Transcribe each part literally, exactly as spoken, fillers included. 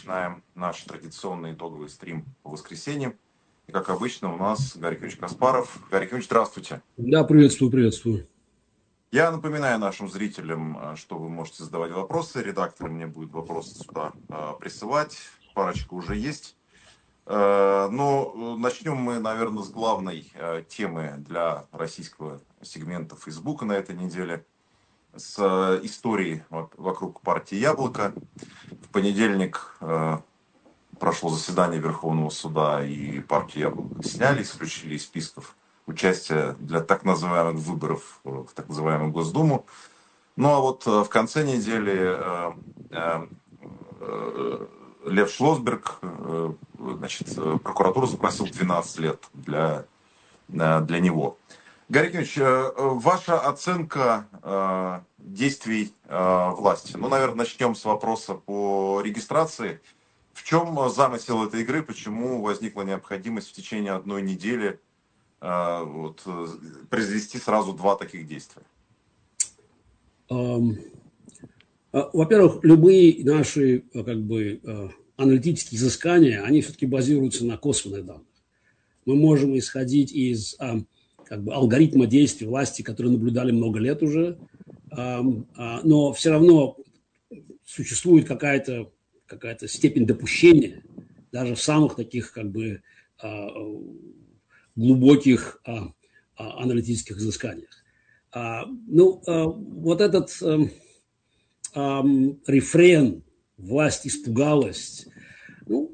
начинаем наш традиционный итоговый стрим по воскресеньям. И, как обычно, у нас Гарри Кимович Каспаров. Гарри Кимович, здравствуйте. Да, приветствую, приветствую. Я напоминаю нашим зрителям, что вы можете задавать вопросы. Редактор мне будет вопросы сюда присылать. Парочка уже есть. Но начнем мы, наверное, с главной темы для российского сегмента Фейсбука на этой неделе. С истории вокруг партии «Яблоко». В понедельник э, прошло заседание Верховного суда, и партию «Яблоко» сняли, исключили из списков участия для так называемых выборов в так называемую Госдуму. Ну а вот в конце недели э, э, э, Лев Шлосберг, э, значит, прокуратура запросила двенадцать лет для, э, для него. Гарри Кимович, ваша оценка действий власти. Ну, наверное, начнем с вопроса по регистрации. В чем замысел этой игры? Почему возникла необходимость в течение одной недели вот, произвести сразу два таких действия? Во-первых, любые наши как бы, аналитические изыскания, они все-таки базируются на косвенных данных. Мы можем исходить из как бы алгоритма действий власти, которые наблюдали много лет уже, но все равно существует какая-то какая-то степень допущения даже в самых таких как бы глубоких аналитических изысканиях. Ну, вот этот рефрен «власть испугалась», ну,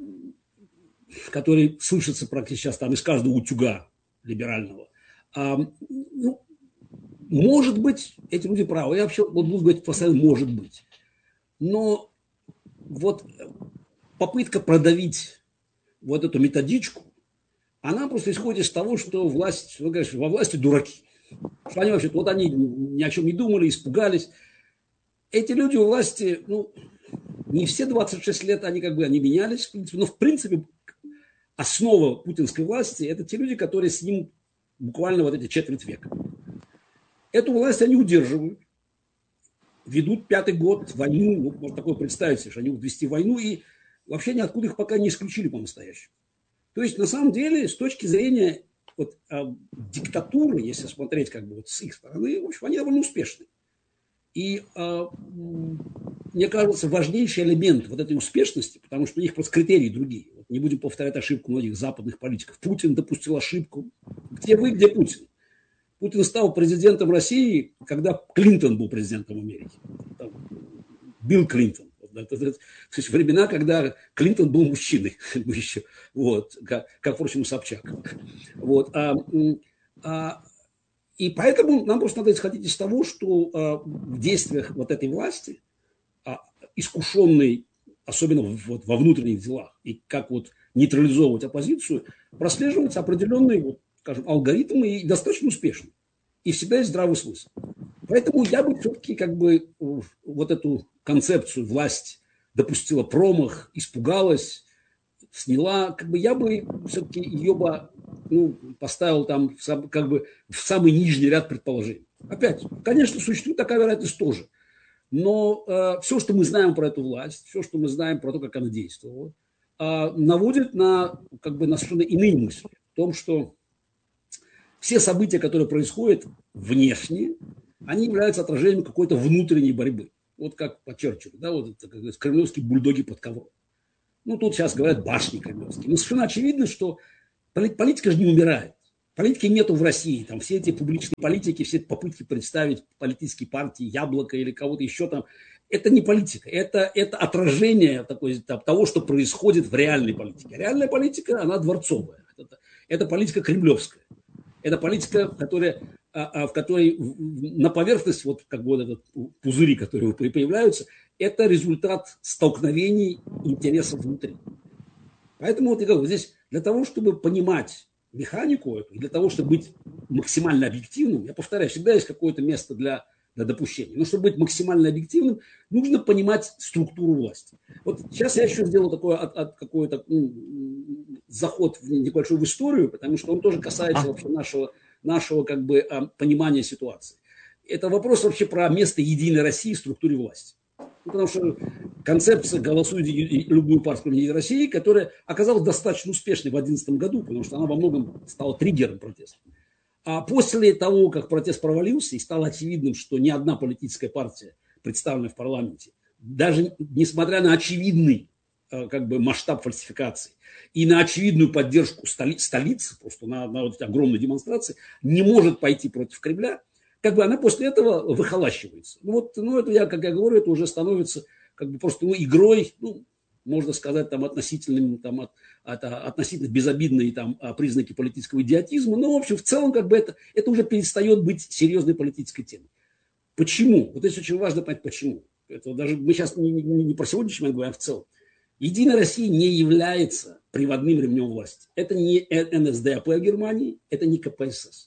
который слышится практически сейчас там из каждого утюга либерального. А, ну, может быть, эти люди правы. Я вообще вот буду говорить постоянно «может быть». Но вот попытка продавить вот эту методичку, она просто исходит из того, что власть, ну, конечно, во власти дураки. Что они вообще, вот они ни о чем не думали, испугались. Эти люди у власти, ну, не все двадцать шесть лет, они как бы, они менялись, в принципе, но в принципе основа путинской власти – это те люди, которые с ним буквально вот эти четверть века. Эту власть они удерживают, ведут пятый год войну, ну, можно такое представить себе, что они будут вести войну, и вообще ниоткуда их пока не исключили по-настоящему. То есть, на самом деле, с точки зрения вот, а, диктатуры, если смотреть как бы вот с их стороны, в общем, они довольно успешны. И а, мне кажется, важнейший элемент вот этой успешности, потому что у них просто критерии другие. Вот не будем повторять ошибку многих западных политиков. Путин допустил ошибку. Где вы, где Путин? Путин стал президентом России, когда Клинтон был президентом Америки. Там, Билл Клинтон. Это, это, то есть времена, когда Клинтон был мужчиной. еще, вот, как, как, впрочем, Собчак. Вот, а, а, и поэтому нам просто надо исходить из того, что а, в действиях вот этой власти, а, искушенной, особенно вот, во внутренних делах, и как вот нейтрализовывать оппозицию, прослеживаются определенные, вот, скажем, алгоритмы и достаточно успешно. И всегда есть здравый смысл. Поэтому я бы все-таки как бы вот эту концепцию власть допустила промах, испугалась, сняла, как бы я бы все-таки ее бы, ну, поставил там как бы в самый нижний ряд предположений. Опять, конечно, существует такая вероятность тоже. Но э, все, что мы знаем про эту власть, все, что мы знаем про то, как она действовала, э, наводит на, как бы, на совершенно иные мысли. В том, что все события, которые происходят внешне, они являются отражением какой-то внутренней борьбы. Вот как подчеркиваю, да, вот это, как говорится, кремлевские бульдоги под ковром. Ну, тут сейчас говорят башни кремлевские. Но совершенно очевидно, что политика же не умирает. Политики нету в России. Там все эти публичные политики, все эти попытки представить политические партии, Яблоко или кого-то еще там, это не политика. Это, это отражение такой, там, того, что происходит в реальной политике. Реальная политика, она дворцовая. Это, это политика кремлевская. Это политика, которая, в которой на поверхность, вот как бы вот этот пузыри, которые появляются, это результат столкновений интересов внутри. Поэтому вот я говорю, здесь для того, чтобы понимать механику эту, для того, чтобы быть максимально объективным, я повторяю, всегда есть какое-то место для, для допущения. Но чтобы быть максимально объективным, нужно понимать структуру власти. Вот сейчас я еще сделал такой от, от какой-то ну, заход в небольшую в историю, потому что он тоже касается вообще нашего, нашего как бы понимания ситуации. Это вопрос вообще про место Единой России в структуре власти. Ну, потому что концепция «голосуй любую партию, кроме Единой России», которая оказалась достаточно успешной в две тысячи одиннадцатом году, потому что она во многом стала триггером протеста. А после того, как протест провалился и стало очевидным, что ни одна политическая партия, представленная в парламенте, даже несмотря на очевидный как бы масштаб фальсификации и на очевидную поддержку столи, столицы, просто на, на вот эти огромные демонстрации, не может пойти против Кремля, как бы она после этого выхолащивается. Ну, вот, ну это я, как я говорю, это уже становится как бы просто ну, игрой, ну, можно сказать, там, относительно, там, от, от, относительно безобидные там, признаки политического идиотизма, но, в общем, в целом, как бы это, это уже перестает быть серьезной политической темой. Почему? Вот здесь очень важно понять, почему. Это даже мы сейчас не, не, не про сегодняшний момент говорим, а в целом. Единая Россия не является приводным ремнем власти. Это не эн эс дэ а пэ Германии, это не ка пэ эс эс.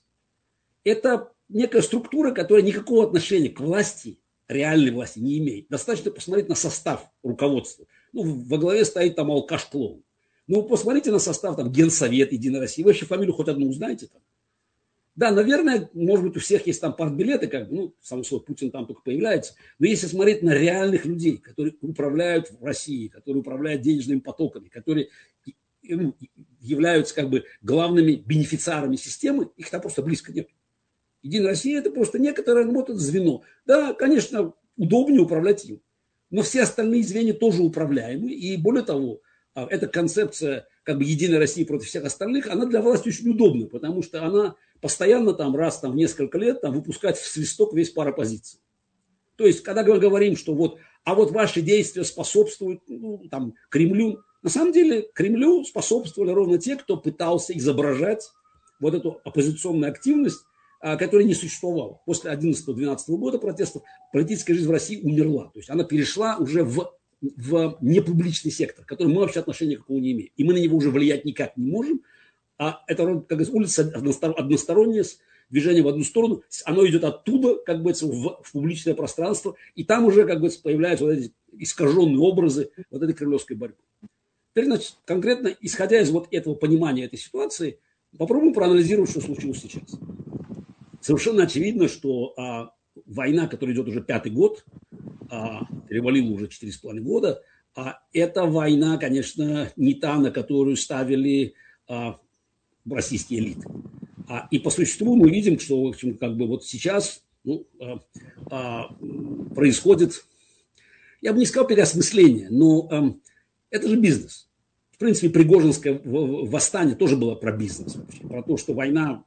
Это некая структура, которая никакого отношения к власти, реальной власти, не имеет. Достаточно посмотреть на состав руководства. Ну, во главе стоит там алкаш-клоун. Ну, посмотрите на состав там Генсовет Единой России. Вы вообще фамилию хоть одну узнаете там? Да, наверное, может быть, у всех есть там партбилеты, как бы, ну, само собой, Путин там только появляется. Но если смотреть на реальных людей, которые управляют в России, которые управляют денежными потоками, которые ну, являются как бы главными бенефициарами системы, их там просто близко нет. Единая Россия – это просто некоторое вот это звено. Да, конечно, удобнее управлять им. Но все остальные звенья тоже управляемы. И более того, эта концепция как бы Единой России против всех остальных, она для власти очень удобна, потому что она постоянно там раз там, в несколько лет там, выпускать в свисток весь пар оппозиции. То есть, когда мы говорим, что вот, а вот ваши действия способствуют ну, там, Кремлю, на самом деле Кремлю способствовали ровно те, кто пытался изображать вот эту оппозиционную активность, которая не существовала. После одиннадцатого-двенадцатого года протестов политическая жизнь в России умерла. То есть она перешла уже в, в непубличный сектор, к которому мы вообще отношения никакого не имеем. И мы на него уже влиять никак не можем. А это как говорится, улица односторонняя, движение в одну сторону, оно идет оттуда, как бы, в, в публичное пространство, и там уже как бы появляются вот эти искаженные образы вот этой кремлевской борьбы. Теперь, значит, конкретно, исходя из вот этого понимания этой ситуации, попробуем проанализировать, что случилось сейчас. Совершенно очевидно, что а, война, которая идет уже пятый год, а, перевалила уже четыре с половиной года, а эта война, конечно, не та, на которую ставили а, российские элиты. А, и по существу мы видим, что в общем, как бы вот сейчас ну, а, а, происходит, я бы не сказал переосмысление, но а, это же бизнес. В принципе, Пригожинское восстание тоже было про бизнес, вообще, про то, что война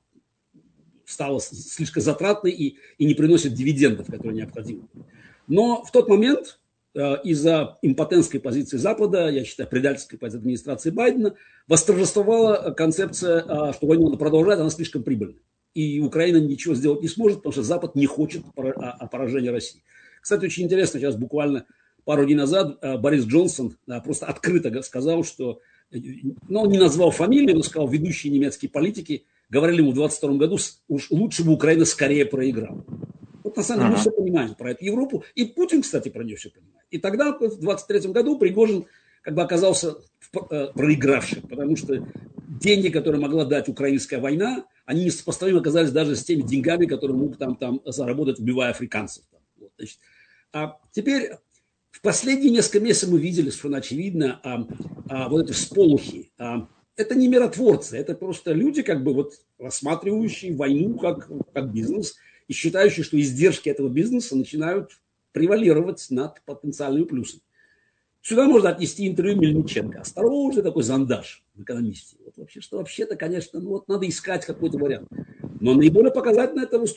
стала слишком затратной и, и не приносит дивидендов, которые необходимы. Но в тот момент э, из-за импотентской позиции Запада, я считаю, предательской позиции администрации Байдена, восторжествовала концепция, э, что войну надо продолжать, она слишком прибыльна. И Украина ничего сделать не сможет, потому что Запад не хочет поражения России. Кстати, очень интересно, сейчас буквально пару дней назад э, Борис Джонсон э, просто открыто сказал, что, э, ну, он не назвал фамилию, но сказал, ведущие немецкие политики говорили ему в двадцать втором году, уж лучше бы Украина скорее проиграла. Вот на самом деле мы все понимаем про эту Европу. И Путин, кстати, про нее все понимает. И тогда, в двадцать третьем году, Пригожин как бы оказался проигравшим, потому что деньги, которые могла дать украинская война, они несопоставимо оказались даже с теми деньгами, которые мог там, там заработать, убивая африканцев. Вот, значит. А теперь в последние несколько месяцев мы видели, совершенно очевидно, а, а, вот эти всполохи. А, это не миротворцы, это просто люди, как бы вот рассматривающие войну как, как бизнес и считающие, что издержки этого бизнеса начинают превалировать над потенциальными плюсами. Сюда можно отнести интервью Мельниченко. Осторожный такой зондаж в «Экономисте». Вот вообще, что вообще-то, конечно, ну вот надо искать какой-то вариант. Но наиболее показательно это выступление